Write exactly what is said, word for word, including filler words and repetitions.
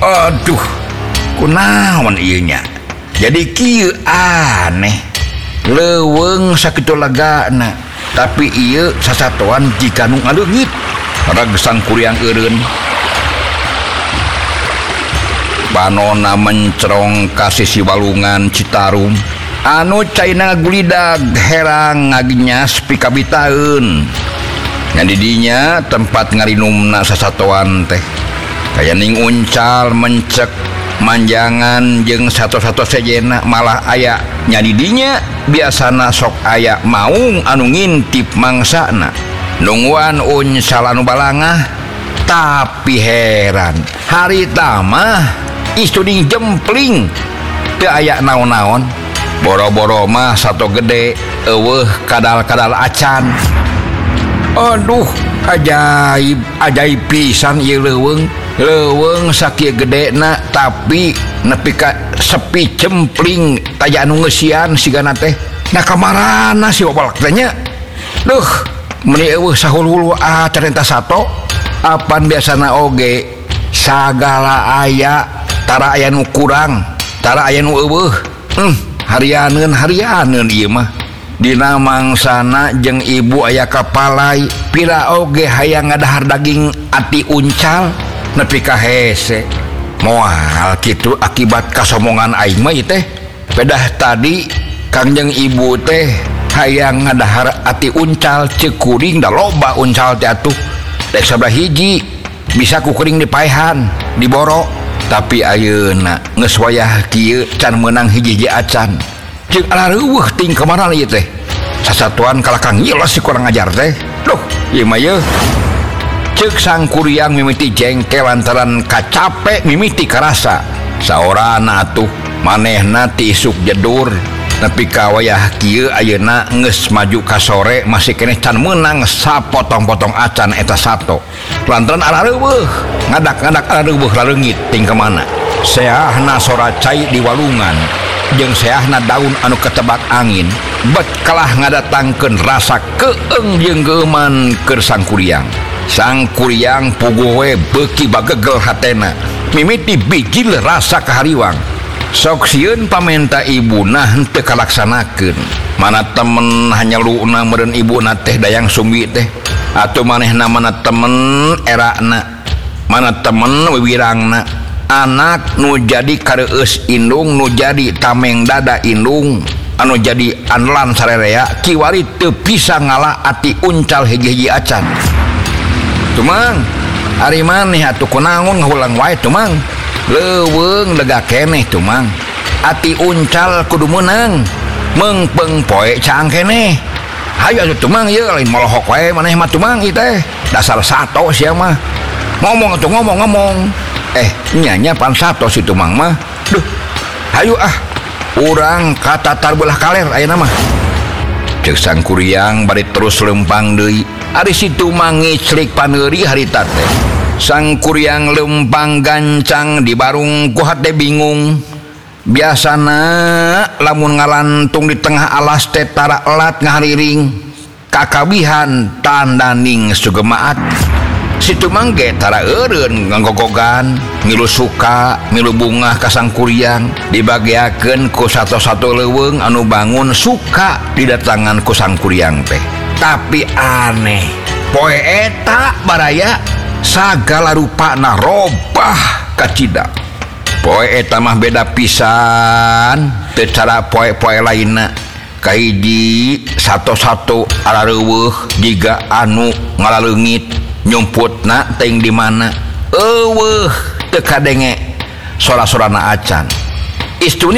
Aduh, kunaon ieu nya? Jadi kieu aneh. Leuweung sakitu lagana, tapi ieu sasatoan jika nu ngaleungit. Rag sangkuriang eureun. Panonna mencerong ka sisi walungan Citarum. Anu caina gulidag herang ngaginyas pikabitaeun. Nya di dinya tempat ngarinumna sasatoan teh. Kaya ning uncal mencek manjangan jeung sato-sato sejena malah aya nya di dinya biasana sok aya maung anu ngintip mangsana. Nungguan uncal anu balangah tapi heran. Harita mah istuding jempling teu aya naon-naon. Boro-boro mah sato gede eueuh kadal-kadal acan. Aduh, ajaib ajaib pisan ieu leuweung. Leuweung sakieu gedena tapi nepi ka sepi cempling taya anu ngeusian sigana teh. Nah kamarana si babalak teh nya? Duh, meuni eueuh sahul-hulu ah carita sato. Apan biasana oge sagala aya tara aya nu kurang, tara aya nu eueuh. Hmm, harianeun harianeun ieu mah. Dina mangsana jeung ibu aya kapalai, pira oge hayang ngadahar daging ati uncal nepi ka hese. Moal kitu akibat kasomongan aing mah ieu teh. Pedah tadi kang jeung ibu teh hayang ngadahar ati uncal ceuk kuring da loba uncal teh atuh. Dek sabelah hiji bisa ku kuring dipaehan, diboro. Tapi ayeuna geus wayah kieu can meunang hiji-hiji acan. Ceuk alareuweuh ting kamana ieu teh. Sasatuan kalakang ngilos si kurang ajar teh. Duh, ieu mah yeuh. Ceuk sangkuriang mimiti jengkel lantaran kacape mimiti karasa. Saorana atuh manehna ti isuk jedur. Nepi ka wayah kieu ayeuna geus maju ka sore masih keneh can meunang sapotong-potong acan eta sato. Lantaran alareuweuh, ngadak-ngadak alareuweuh laleungit ting ka mana. Seahna soracai di walungan jeung seahna daun anu ketebak angin bet kalah ngadatangkeun rasa keeng jeung geuman keur sangkuriang. Sangkuriang puguh we beuki bagegel hatena. Mimiti bijil rasa kahariwang. Sok sieun pamenta ibuna henteu kalaksanakeun. Mana temen hanyaluna meureun ibuna teh dayang sumbi teh. Atuh manehna mana temen erana. Mana temen wiwirangna. Anak nu jadi kareueus indung nu jadi tameng dada indung anu jadi anlan sarerea kiwari teu bisa ngalah ati uncal hiji-hiji acan. Tumang ari maneh atuh kunaon ngahulang wae tumang. Leuweung lega keneh tumang. Ati uncal kudu meunang meungpeung poe caang keneh. Hayu atuh tumang ieu lain molohok wae maneh mah tumang ieu teh. Dasar sato sia mah. Ngomong atuh ngomong-ngomong. Eh, nyanya pan sato si tumang mah. Duh, hayu ah. Urang katatar belah kaler ayeuna mah. Ceuk sangkuriang bari terus lempang deui. Ari si tumang ngiclik paneuri harita teh. Sangkuriang lempang gancang di barung ku hate bingung. Biasana lamun ngalantung di tengah alas teh tara elat ngahariring. Kakabihan tandaning sugemaat. Situ mangge tara eureun nganggogogan milu suka milu bunga ka sangkuriang dibagiakeun ku sato-sato leuweung anu bangun suka didatangan ku sangkuriang teh. Tapi aneh poe eta baraya sagala rupana robah kacida. Poe eta mah beda pisan teu cara poe-poe lainna. Kahiji sato-sato alareuweuh jiga anu ngaleungit nyumputna teuing di mana eueuh teu kadenge sora-sorana acan. Istuna